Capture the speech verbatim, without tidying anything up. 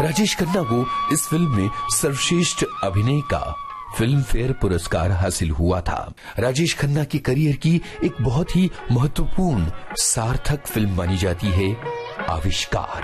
राजेश खन्ना को इस फिल्म में सर्वश्रेष्ठ अभिनय का फिल्म फेयर पुरस्कार हासिल हुआ था। राजेश खन्ना के करियर की एक बहुत ही महत्वपूर्ण सार्थक फिल्म मानी जाती है आविष्कार।